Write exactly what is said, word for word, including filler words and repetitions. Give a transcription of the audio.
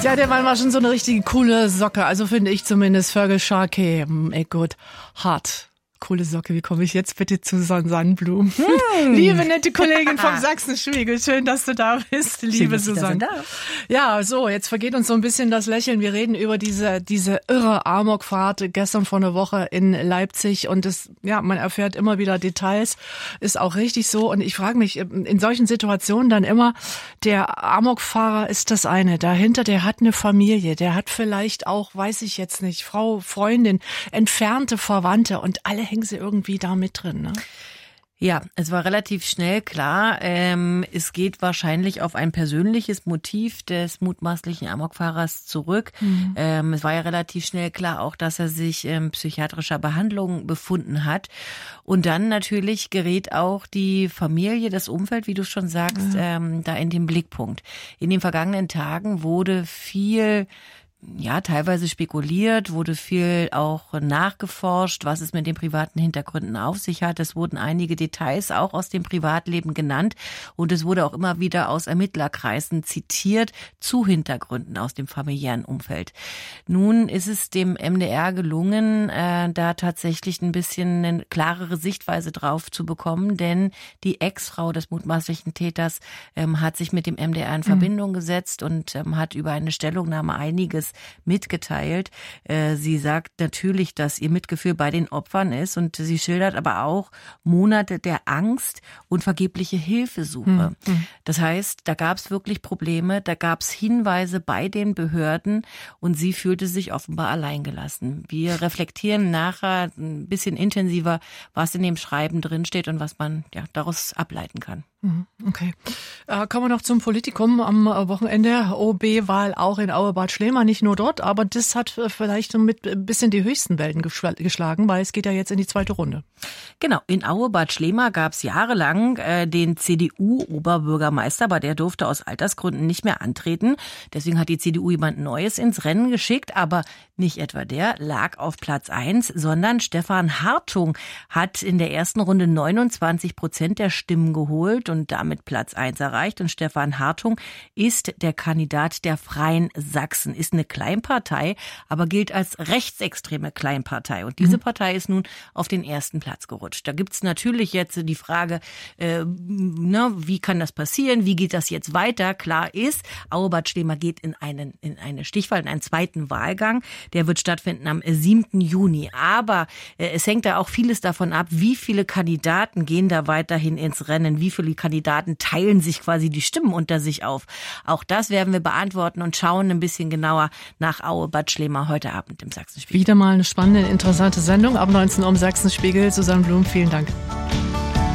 Ja, der Mann war schon so eine richtige coole Socke. Also finde ich zumindest. Fergal Sharkey. Ey gut, hart. Coole Socke, wie komme ich jetzt bitte zu Susanne Sandblum? Hm. Liebe nette Kollegin vom Sachsenspiegel, schön, dass du da bist, liebe schön, Susanne. Ja, so, jetzt vergeht uns so ein bisschen das Lächeln. Wir reden über diese diese irre Amokfahrt gestern vor einer Woche in Leipzig und es, ja, man erfährt immer wieder Details, ist auch richtig so. Und ich frage mich in solchen Situationen dann immer, der Amokfahrer ist das eine, dahinter, der hat eine Familie, der hat vielleicht auch, weiß ich jetzt nicht, Frau, Freundin, entfernte Verwandte und alle hängen sie irgendwie da mit drin, ne? Ja, es war relativ schnell klar, ähm, es geht wahrscheinlich auf ein persönliches Motiv des mutmaßlichen Amokfahrers zurück. Mhm. Ähm, es war ja relativ schnell klar auch, dass er sich in ähm, psychiatrischer Behandlung befunden hat. Und dann natürlich gerät auch die Familie, das Umfeld, wie du schon sagst, ja. ähm, da in den Blickpunkt. In den vergangenen Tagen wurde viel ja, teilweise spekuliert, wurde viel auch nachgeforscht, was es mit den privaten Hintergründen auf sich hat. Es wurden einige Details auch aus dem Privatleben genannt und es wurde auch immer wieder aus Ermittlerkreisen zitiert zu Hintergründen aus dem familiären Umfeld. Nun ist es dem M D R gelungen, äh, da tatsächlich ein bisschen eine klarere Sichtweise drauf zu bekommen, denn die Ex-Frau des mutmaßlichen Täters ähm, hat sich mit dem M D R in Verbindung mhm. gesetzt und ähm, hat über eine Stellungnahme einiges mitgeteilt. Sie sagt natürlich, dass ihr Mitgefühl bei den Opfern ist und sie schildert aber auch Monate der Angst und vergebliche Hilfesuche. Mhm. Das heißt, da gab es wirklich Probleme, da gab es Hinweise bei den Behörden und sie fühlte sich offenbar alleingelassen. Wir reflektieren nachher ein bisschen intensiver, was in dem Schreiben drinsteht und was man ja daraus ableiten kann. Okay. Äh, kommen wir noch zum Politikum am Wochenende. O B-Wahl auch in Auebad Schlema, nicht nur dort, aber das hat vielleicht mit ein bisschen die höchsten Wellen geschlagen, weil es geht ja jetzt in die zweite Runde. Genau, in Auebad Schlema gab es jahrelang äh, den C D U-Oberbürgermeister, aber der durfte aus Altersgründen nicht mehr antreten. Deswegen hat die C D U jemand Neues ins Rennen geschickt, aber nicht etwa der lag auf Platz eins, sondern Stefan Hartung hat in der ersten Runde neunundzwanzig Prozent der Stimmen geholt und damit Platz eins erreicht. Und Stefan Hartung ist der Kandidat der Freien Sachsen, ist eine Kleinpartei, aber gilt als rechtsextreme Kleinpartei. Und diese Partei ist nun auf den ersten Platz gerutscht. Da gibt's natürlich jetzt die Frage, äh, ne, wie kann das passieren? Wie geht das jetzt weiter? Klar ist, Auebad Schlema geht in einen in eine Stichwahl, in einen zweiten Wahlgang. Der wird stattfinden am siebten Juni. Aber äh, es hängt da auch vieles davon ab, wie viele Kandidaten gehen da weiterhin ins Rennen, wie viele Kandidaten teilen sich quasi die Stimmen unter sich auf. Auch das werden wir beantworten und schauen ein bisschen genauer nach Auebad Schlema heute Abend im Sachsenspiegel. Wieder mal eine spannende, interessante Sendung ab neunzehn Uhr im Sachsenspiegel. Susanne Blum, vielen Dank.